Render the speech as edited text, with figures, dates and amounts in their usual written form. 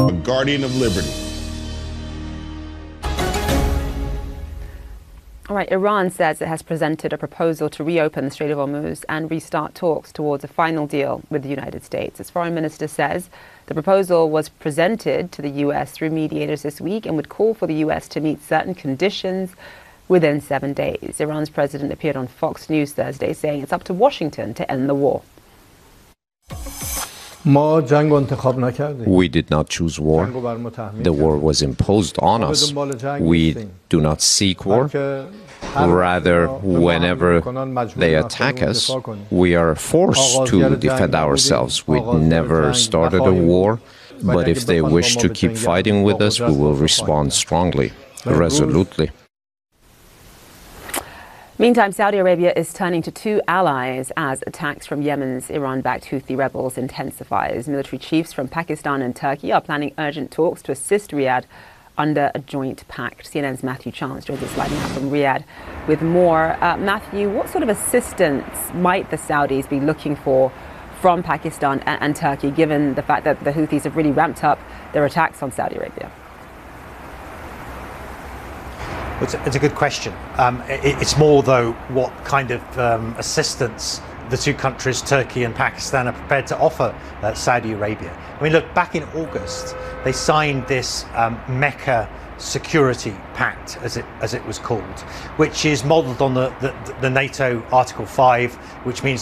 a guardian of liberty. All right, Iran says it has presented a proposal to reopen the Strait of Hormuz and restart talks towards a final deal with the United States. Its foreign minister says the proposal was presented to the U.S. through mediators this week and would call for the U.S. to meet certain conditions within 7 days. Iran's president appeared on Fox News Thursday saying it's up to Washington to end the war. We did not choose war. The war was imposed on us. We do not seek war. Rather, whenever they attack us, we are forced to defend ourselves. We never started a war, but if they wish to keep fighting with us, we will respond strongly, resolutely. Meantime, Saudi Arabia is turning to two allies as attacks from Yemen's Iran-backed Houthi rebels intensifies. Military chiefs from Pakistan and Turkey are planning urgent talks to assist Riyadh under a joint pact. CNN's Matthew Chance joins us live now from Riyadh with more. Matthew, what sort of assistance might the Saudis be looking for from Pakistan and Turkey, given the fact that the Houthis have really ramped up their attacks on Saudi Arabia? It's a good question. It's more, though, what kind of assistance the two countries, Turkey and Pakistan, are prepared to offer Saudi Arabia. I mean, look, back in August, they signed this Mecca Security Pact, as it was called, which is modelled on the NATO Article 5, which means